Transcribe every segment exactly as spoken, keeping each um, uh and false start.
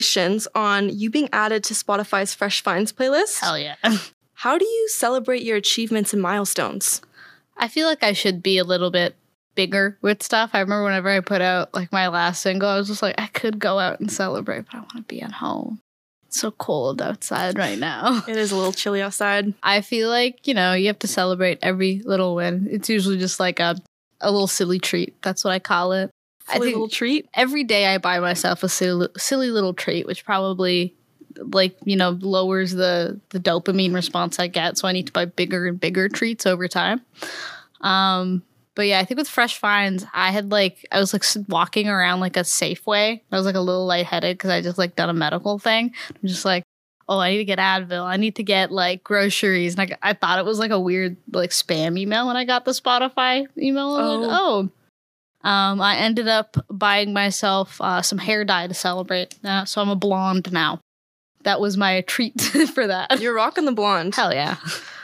congratulations on you being added to Spotify's Fresh Finds playlist. Hell yeah. How do you celebrate your achievements and milestones? I feel like I should be a little bit bigger with stuff. I remember whenever I put out like my last single, I was just like, I could go out and celebrate, but I want to be at home. It's so cold outside right now. It is a little chilly outside. I feel like, you know, you have to celebrate every little win. It's usually just like a, a little silly treat. That's what I call it. Silly I think little treat? Every day I buy myself a silly, silly little treat, which probably like, you know, lowers the, the dopamine response I get. So I need to buy bigger and bigger treats over time. Um, but yeah, I think with Fresh Finds, I had like, I was like walking around like a Safeway. I was like a little lightheaded because I just like done a medical thing. I'm just like, oh, I need to get Advil. I need to get like groceries. And I, I thought it was like a weird like spam email when I got the Spotify email. Oh. Like, oh. Um, I ended up buying myself uh, some hair dye to celebrate. Uh, so I'm a blonde now. That was my treat for that. You're rocking the blonde. Hell yeah.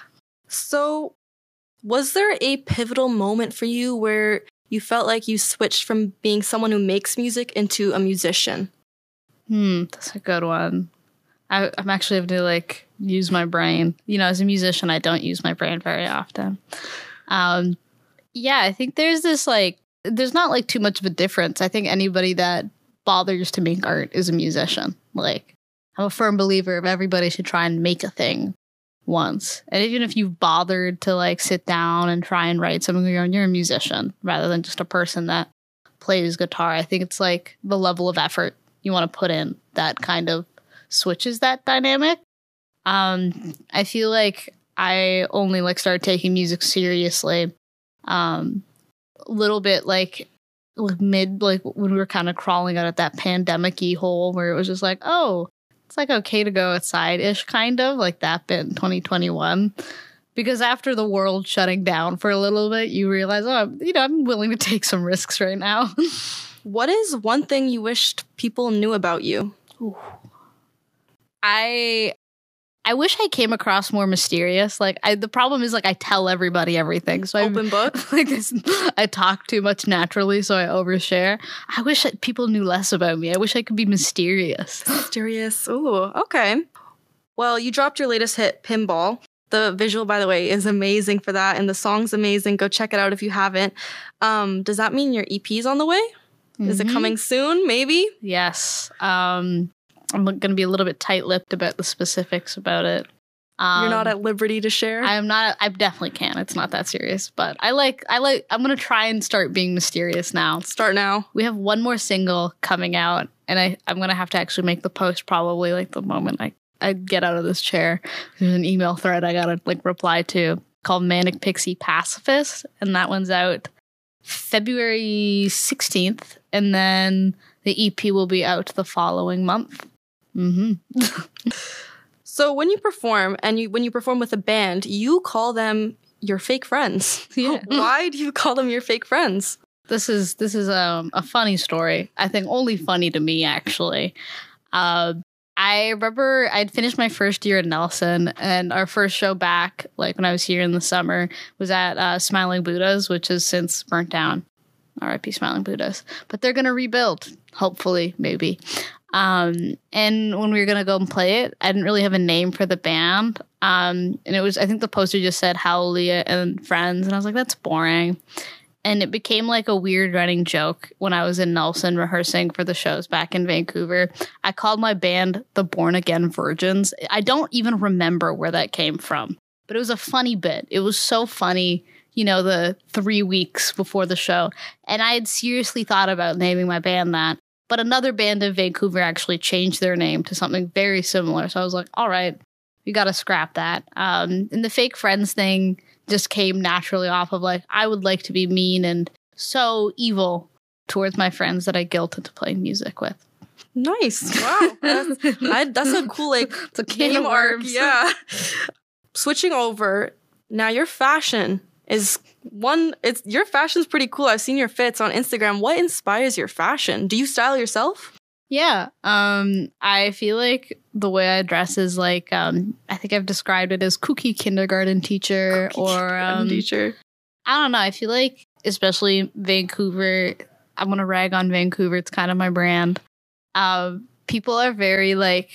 So was there a pivotal moment for you where you felt like you switched from being someone who makes music into a musician? Hmm, that's a good one. I, I'm actually having to like use my brain. You know, as a musician, I don't use my brain very often. Um, yeah, I think there's this like, there's not like too much of a difference. I think anybody that bothers to make art is a musician. Like, I'm a firm believer of everybody should try and make a thing once. And even if you've bothered to like sit down and try and write something on your own, you're a musician rather than just a person that plays guitar. I think it's like the level of effort you want to put in that kind of switches that dynamic. Um, I feel like I only like started taking music seriously um, a little bit like mid, like when we were kind of crawling out of that pandemic-y hole where it was just like, oh, it's like okay to go outside-ish kind of like that bit in twenty twenty-one. Because after the world shutting down for a little bit, you realize, oh, you know, I'm willing to take some risks right now. What is one thing you wished people knew about you? Ooh. I I wish I came across more mysterious. Like I, the problem is like I tell everybody everything. So open I, book. Like this, I talk too much naturally, so I overshare. I wish that people knew less about me. I wish I could be mysterious. Mysterious. Ooh, okay. Well, you dropped your latest hit, Pinball. The visual, by the way, is amazing for that, and the song's amazing. Go check it out if you haven't. Um, does that mean your E P's on the way? Mm-hmm. Is it coming soon? Maybe. Yes. Um. I'm going to be a little bit tight-lipped about the specifics about it. Um, You're not at liberty to share? I'm not. I definitely can. It's not that serious. But I like, I like, I'm going to try and start being mysterious now. Start now. We have one more single coming out, and I, I'm going to have to actually make the post probably like the moment I, I get out of this chair. There's an email thread I got to like reply to called Manic Pixie Pacifist, and that one's out February sixteenth, and then the E P will be out the following month. Mm-hmm. So when you perform, and you when you perform with a band, you call them your fake friends. Yeah. Why do you call them your fake friends? This is this is um, a funny story. I think only funny to me, actually. Uh, I remember I'd finished my first year at Nelson, and our first show back, like when I was here in the summer, was at uh, Smiling Buddhas, which has since burnt down. R I P Smiling Buddhas. But they're going to rebuild, hopefully, maybe. Um, and when we were going to go and play it, I didn't really have a name for the band. Um, and it was, I think the poster just said Hallelujah and Friends. And I was like, that's boring. And it became like a weird running joke when I was in Nelson rehearsing for the shows back in Vancouver. I called my band the Born Again Virgins. I don't even remember where that came from, but it was a funny bit. It was so funny, you know, the three weeks before the show. And I had seriously thought about naming my band that. But another band in Vancouver actually changed their name to something very similar. So I was like, all right, we got to scrap that. Um, and the fake friends thing just came naturally off of like, I would like to be mean and so evil towards my friends that I guilt into playing music with. Nice. Wow. That's, I, that's a cool, like, it's a can name of arc. worms. Yeah. Switching over, now your fashion is one, it's your fashion's pretty cool. I've seen your fits on Instagram. What inspires your fashion? Do you style yourself? Yeah. Um, I feel like the way I dress is like, um, I think I've described it as kooky kindergarten teacher Kooky or, kindergarten um, teacher. I don't know. I feel like, especially Vancouver, I'm going to rag on Vancouver. It's kind of my brand. Um, people are very like,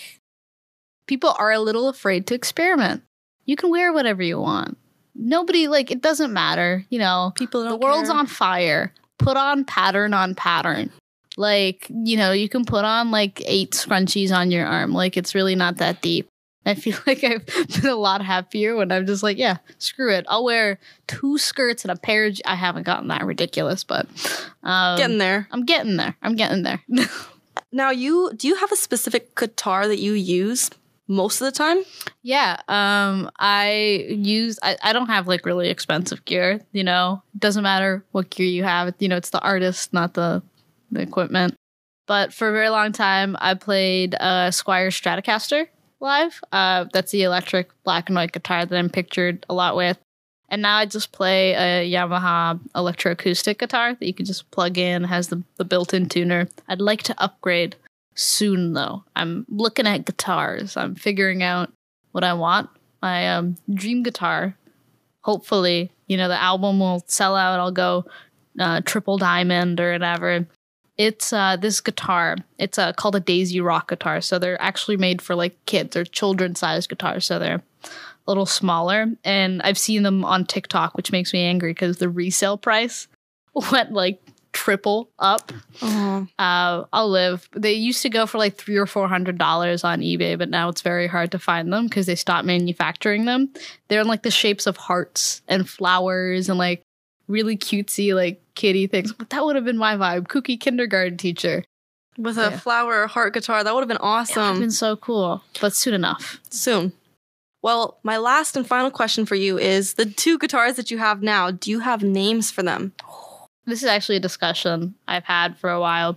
people are a little afraid to experiment. You can wear whatever you want. Nobody, like, it doesn't matter. You know, People don't the world's care. on fire. Put on pattern on pattern. Like, you know, you can put on like eight scrunchies on your arm. Like, it's really not that deep. I feel like I've been a lot happier when I'm just like, yeah, screw it. I'll wear two skirts and a pair of... Je- I haven't gotten that ridiculous, but... Um, Getting there. I'm getting there. I'm getting there. Now, you do you have a specific guitar that you use most of the time? Yeah, um, I use, I, I don't have like really expensive gear, you know, it doesn't matter what gear you have, you know, it's the artist, not the, the equipment. But for a very long time, I played a Squier Stratocaster live. Uh, that's the electric black and white guitar that I'm pictured a lot with. And now I just play a Yamaha electroacoustic guitar that you can just plug in, has the, the built-in tuner. I'd like to upgrade soon, though. I'm looking at guitars. I'm figuring out what I want. My um, dream guitar. Hopefully, you know, the album will sell out. I'll go uh, triple diamond or whatever. It's uh, this guitar. It's uh, called a Daisy Rock guitar. So they're actually made for like kids. They're children-sized guitars. So they're a little smaller. And I've seen them on TikTok, which makes me angry because the resale price went like triple up. Oh. Uh, I'll live. They used to go for like three or four hundred dollars on eBay, but now it's very hard to find them because they stopped manufacturing them. They're in like the shapes of hearts and flowers and like really cutesy like kitty things. But that would have been my vibe. Kooky kindergarten teacher. With a Yeah. flower heart guitar, that would have been It would have awesome. been so cool, but soon enough. Soon. Well, my last and final question for you is the two guitars that you have now, do you have names for them? This is actually a discussion I've had for a while.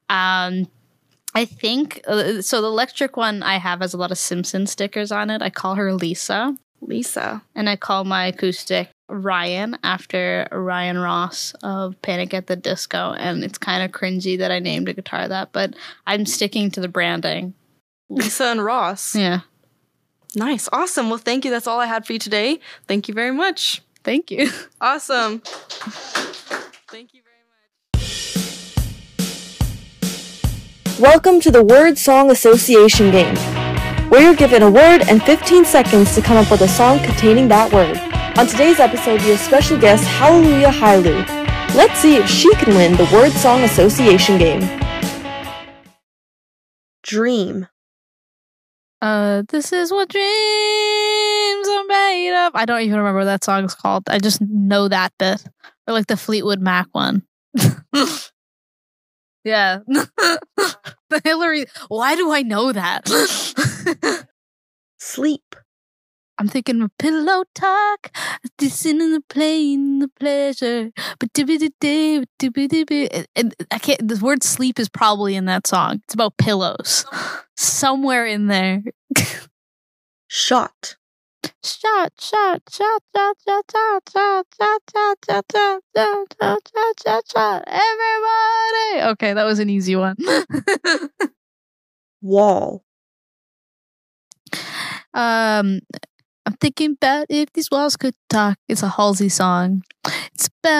Um, I think, uh, so the electric one I have has a lot of Simpson stickers on it. I call her Lisa. Lisa. And I call my acoustic Ryan after Ryan Ross of Panic at the Disco. And it's kind of cringy that I named a guitar that, but I'm sticking to the branding. Lisa and Ross. Yeah. Nice. Awesome. Well, thank you. That's all I had for you today. Thank you very much. Thank you. Awesome. Thank you very much. Welcome to the Word Song Association game, where you're given a word and fifteen seconds to come up with a song containing that word. On today's episode, we have special guest Hallelujah Hailu. Let's see if she can win the Word Song Association game. Dream. Uh, this is what dreams are made of. I don't even remember what that song's called. I just know that bit. Or like the Fleetwood Mac one. Yeah. The Hillary. Why do I know that? Sleep. I'm thinking of pillow talk, listening to the plane, the pleasure. But and I can't. The word sleep is probably in that song. It's about pillows, somewhere in there. Shot. Shot, shot, shot, shot, shot, shot, shot, shot, shot, shot, shot, shot, shot, shot, shot, shot. Everybody. Okay, that was an easy one. Wall. Um, I'm thinking about if these walls could talk. It's a Halsey song. It's about